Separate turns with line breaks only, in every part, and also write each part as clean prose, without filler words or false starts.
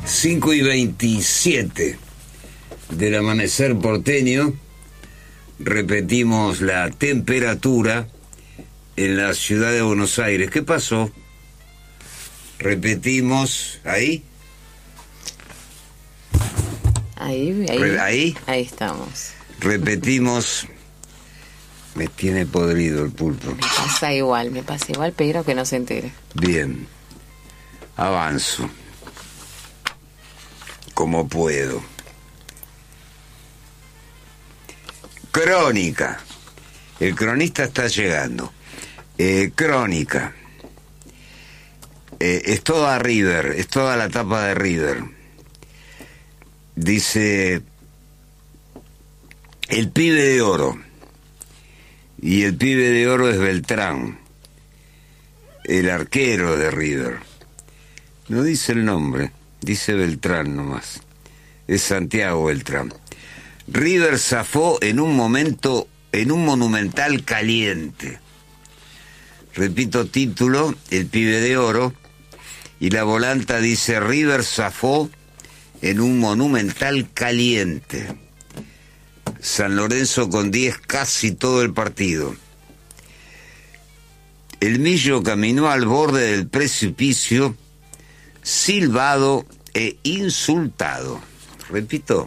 5:27 del amanecer porteño. Repetimos la temperatura en la ciudad de Buenos Aires. ¿Qué pasó? Repetimos, ¿ahí?
Ahí estamos.
Repetimos. Me tiene podrido el pulpo.
Me pasa igual, pero que no se entere.
Bien. Avanzo. Como puedo. Crónica. El cronista está llegando. Crónica. Es toda River, es toda la tapa de River. Dice: el pibe de oro. Y el pibe de oro es Beltrán, el arquero de River. No dice el nombre, dice Beltrán nomás. Es Santiago Beltrán. River zafó en un Monumental caliente. Repito título: el pibe de oro. Y la volanta dice: River zafó en un Monumental caliente. San Lorenzo con 10 casi todo el partido. El Millo caminó al borde del precipicio, silbado e insultado. Repito.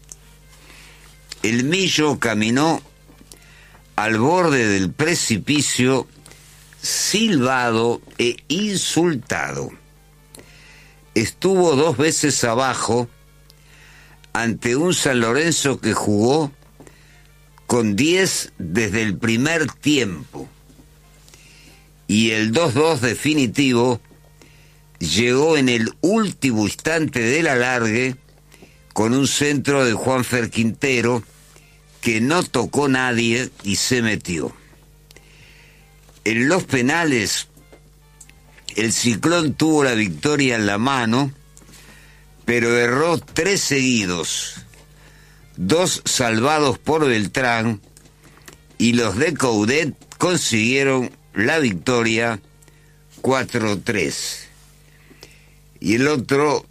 El Millo caminó al borde del precipicio, silbado e insultado. Estuvo 2 veces abajo ante un San Lorenzo que jugó con 10 desde el primer tiempo. Y el 2-2 definitivo llegó en el último instante del alargue con un centro de Juanfer Quintero que no tocó nadie y se metió. En los penales, el Ciclón tuvo la victoria en la mano, pero erró 3 seguidos, 2 salvados por Beltrán, y los de Coudet consiguieron la victoria 4-3. Y el otro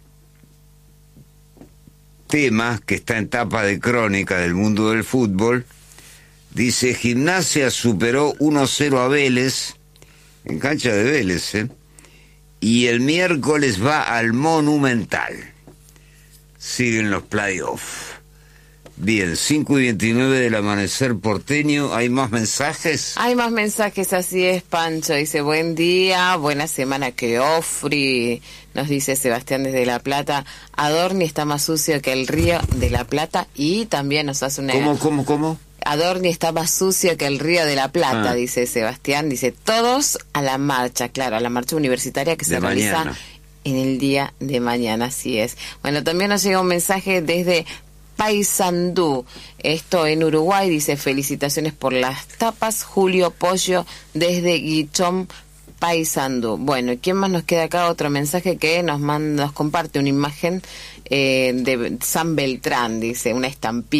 tema que está en tapa de crónica del mundo del fútbol dice: Gimnasia superó 1-0 a Vélez, en cancha de Vélez, y el miércoles va al Monumental. Siguen los playoffs. Bien, 5:29 del amanecer porteño. ¿Hay más mensajes?
Hay más mensajes, así es, Pancho. Dice: buen día, buena semana que ofri. Nos dice Sebastián desde La Plata: Adorni está más sucio que el río de La Plata. Y también nos hace una...
¿Cómo?
Adorni está más sucio que el río de La Plata, dice Sebastián. Dice: todos a la marcha, claro, a la marcha universitaria que se realiza en el día de mañana, así es. Bueno, también nos llega un mensaje desde Paysandú, esto en Uruguay. Dice: felicitaciones por las tapas, Julio Pollo desde Guichón, Paysandú. Bueno, ¿quién más nos queda acá? Otro mensaje que nos comparte una imagen de San Beltrán, dice, una estampilla.